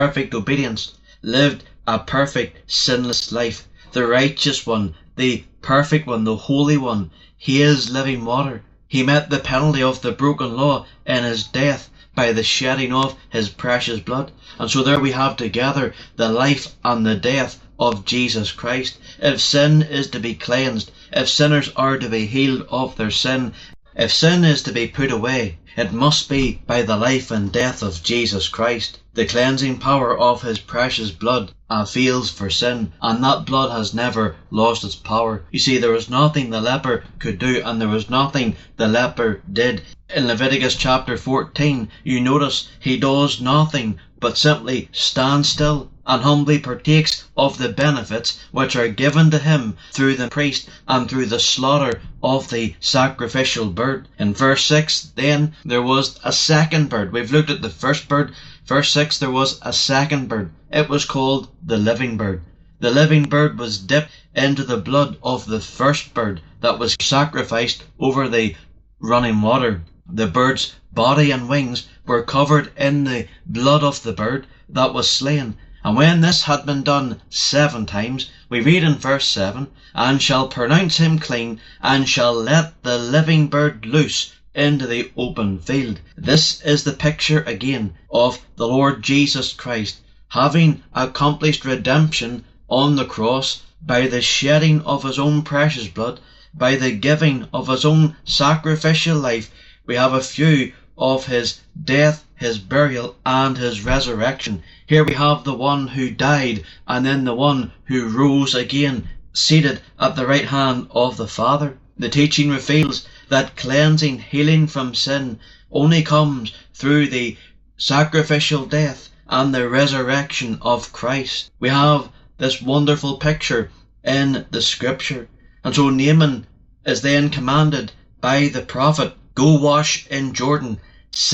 perfect obedience, lived a perfect sinless life. The righteous one, the perfect one, the holy one, he is living water. He met the penalty of the broken law in his death by the shedding of his precious blood. And so there we have together the life and the death of Jesus Christ. If sin is to be cleansed, if sinners are to be healed of their sin, if sin is to be put away, it must be by the life and death of Jesus Christ. The cleansing power of his precious blood avails for sin, and that blood has never lost its power. You see, there was nothing the leper could do, and there was nothing the leper did. In Leviticus chapter 14, you notice he does nothing but simply stand still and humbly partakes of the benefits which are given to him through the priest and through the slaughter of the sacrificial bird. In verse 6, then there was a second bird. We've looked at the first bird. Verse 6, there was a second bird. It was called the living bird. The living bird was dipped into the blood of the first bird that was sacrificed over the running water. The bird's body and wings were covered in the blood of the bird that was slain. And when this had been done 7 times, we read in verse 7, and shall pronounce him clean, and shall let the living bird loose into the open field. This is the picture again of the Lord Jesus Christ having accomplished redemption on the cross by the shedding of his own precious blood, by the giving of his own sacrificial life. We have a view of his death, his burial, and his resurrection. Here we have the one who died, and then the one who rose again, seated at the right hand of the Father. The teaching reveals that cleansing, healing from sin only comes through the sacrificial death and the resurrection of Christ. We have this wonderful picture in the scripture. And so Naaman is then commanded by the prophet, go wash in Jordan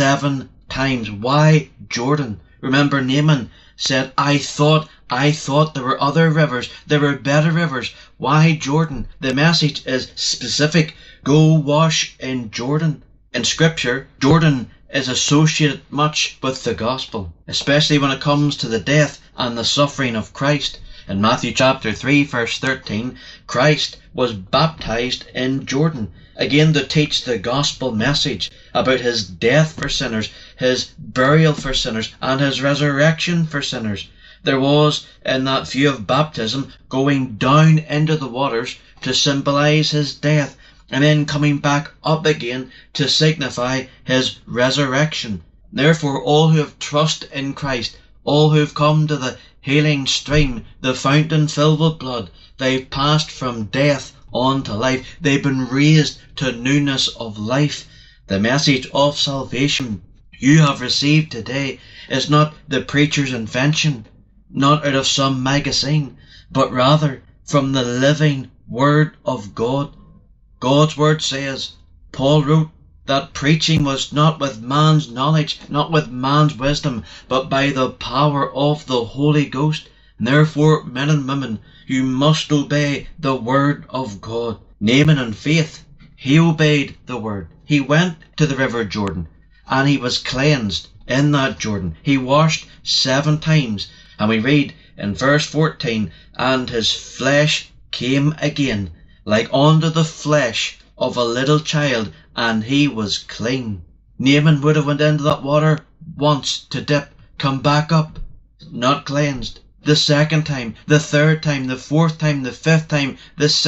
7 times. Why Jordan? Remember, Naaman said, I thought there were other rivers, there were better rivers. Why Jordan? The message is specific. Go wash in Jordan. In scripture, Jordan is associated much with the gospel, especially when it comes to the death and the suffering of Christ. In Matthew chapter 3 verse 13, Christ was baptized in Jordan, again to teach the gospel message about his death for sinners, his burial for sinners, and his resurrection for sinners. There was, in that view of baptism, going down into the waters to symbolize his death, and then coming back up again to signify his resurrection. Therefore, all who have trust in Christ, all who have come to the healing stream, the fountain filled with blood, they've passed from death on to life. They've been raised to newness of life. The message of salvation you have received today is not the preacher's invention, not out of some magazine, but rather from the living Word of God. God's Word says, Paul wrote, that preaching was not with man's knowledge, not with man's wisdom, but by the power of the Holy Ghost. And therefore, men and women, you must obey the Word of God. Naaman in faith, he obeyed the Word. He went to the river Jordan, and he was cleansed in that Jordan. He washed 7 times. And we read in verse 14, and his flesh came again, like unto the flesh of a little child, and he was clean. Naaman would have went into that water once to dip, come back up, not cleansed. The second time, the third time, the fourth time, the fifth time, the